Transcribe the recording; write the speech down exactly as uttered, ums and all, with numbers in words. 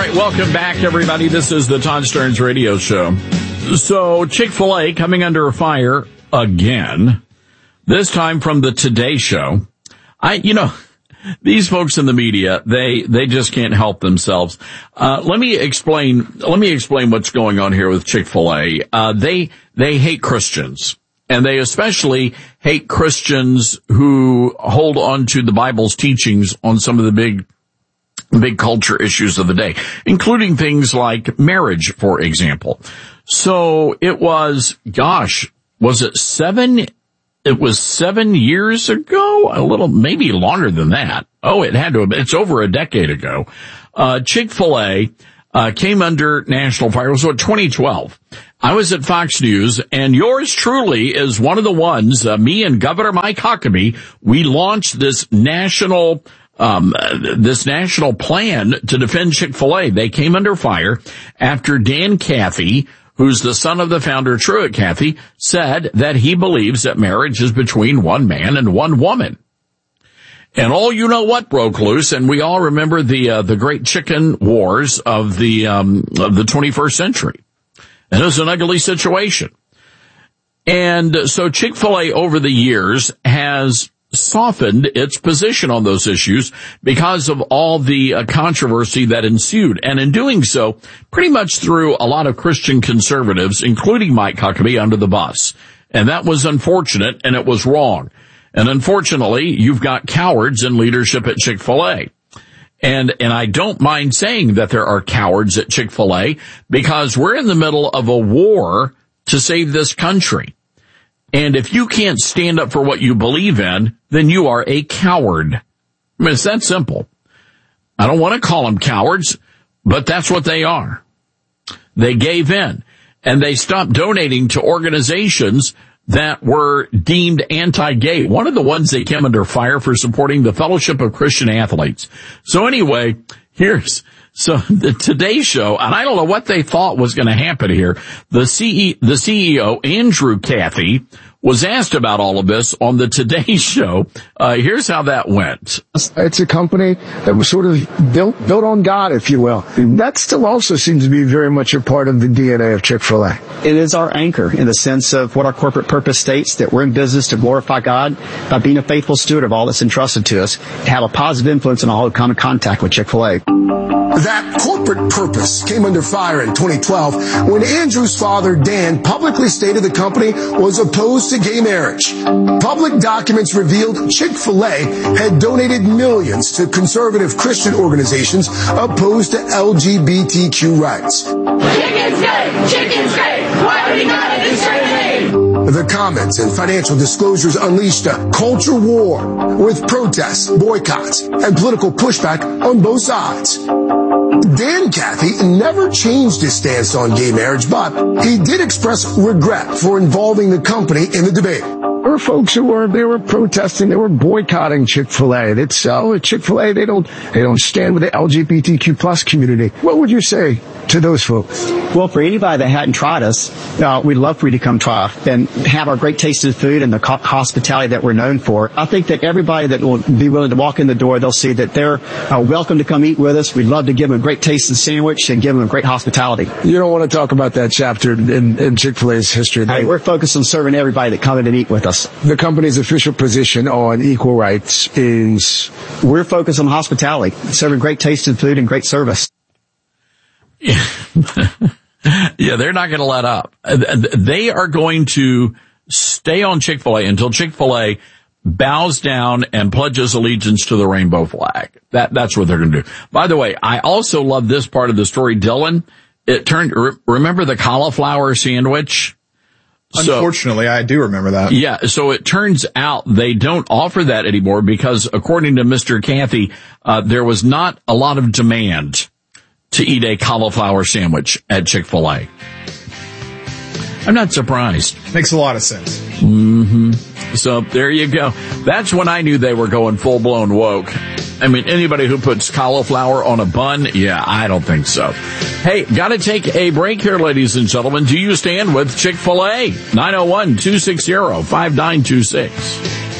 right, welcome back, everybody. This is the Todd Stearns Radio Show. So, Chick-fil-A coming under fire again, this time from the Today Show. I, you know, these folks in the media, they, they just can't help themselves. Uh, let me explain, let me explain what's going on here with Chick-fil-A. Uh, they, they hate Christians. And they especially hate Christians who hold on to the Bible's teachings on some of the big big culture issues of the day, including things like marriage, for example. So it was, gosh, was it seven? It was seven years ago, a little, maybe longer than that. Oh, it had to have been. It's over a decade ago. Uh, Chick-fil-A, uh, came under national fire. It was what, twenty twelve. I was at Fox News, and yours truly is one of the ones, uh, me and Governor Mike Huckabee, we launched this national Um, this national plan to defend Chick-fil-A. They came under fire after Dan Cathy, who's the son of the founder, Truett Cathy, said that he believes that marriage is between one man and one woman. And all you know what broke loose, and we all remember the uh, the great chicken wars of the um, of the twenty-first century. And it was an ugly situation. And so Chick-fil-A over the years has softened its position on those issues because of all the uh, controversy that ensued. And in doing so, pretty much threw a lot of Christian conservatives, including Mike Huckabee, under the bus. And that was unfortunate, and it was wrong. And unfortunately, you've got cowards in leadership at Chick-fil-A. And, and I don't mind saying that there are cowards at Chick-fil-A because we're in the middle of a war to save this country. And if you can't stand up for what you believe in, then you are a coward. I mean, it's that simple. I don't want to call them cowards, but that's what they are. They gave in, and they stopped donating to organizations that were deemed anti-gay. One of the ones that came under fire for supporting the Fellowship of Christian Athletes. So anyway, here's... So the Today Show, and I don't know what they thought was going to happen here. The C E O, the C E O, Andrew Cathy, was asked about all of this on the Today Show. Uh, here's how that went. It's a company that was sort of built, built on God, if you will. That still also seems to be very much a part of the D N A of Chick-fil-A. It is our anchor in the sense of what our corporate purpose states, that we're in business to glorify God by being a faithful steward of all that's entrusted to us, to have a positive influence on all who come in contact with Chick-fil-A. That corporate purpose came under fire in twenty twelve when Andrew's father, Dan, publicly stated the company was opposed to gay marriage. Public documents revealed Chick-fil-A had donated millions to conservative Christian organizations opposed to L G B T Q rights. Chicken's gay! Chicken's gay! Why would he not discriminate? The comments and financial disclosures unleashed a culture war with protests, boycotts, and political pushback on both sides. Dan Cathy never changed his stance on gay marriage, but he did express regret for involving the company in the debate. There were folks who were, they were protesting, they were boycotting Chick-fil-A. They'd sell at Chick-fil-A, they don't, they don't stand with the L G B T Q plus community. What would you say to those folks? Well, for anybody that hadn't tried us, uh, we'd love for you to come try and have our great taste of food and the co- hospitality that we're known for. I think that everybody that will be willing to walk in the door, they'll see that they're uh, welcome to come eat with us. We'd love to give them a great tasting sandwich and give them a great hospitality. You don't want to talk about that chapter in, in Chick-fil-A's history. Hey, we're focused on serving everybody that come in and eat with us. The company's official position on equal rights is? We're focused on hospitality, serving great tasting food and great service. Yeah, yeah, they're not going to let up. They are going to stay on Chick-fil-A until Chick-fil-A bows down and pledges allegiance to the rainbow flag. That, that's what they're going to do. By the way, I also love this part of the story, Dylan. It turned, remember the cauliflower sandwich? Unfortunately, so, I do remember that. Yeah, so it turns out they don't offer that anymore because, according to Mister Cathy, uh, there was not a lot of demand to eat a cauliflower sandwich at Chick-fil-A. I'm not surprised. Makes a lot of sense. Mm-hmm. So there you go. That's when I knew they were going full-blown woke. I mean, anybody who puts cauliflower on a bun, yeah, I don't think so. Hey, gotta take a break here, ladies and gentlemen. Do you stand with Chick-fil-A? nine oh one, two six zero, five nine two six.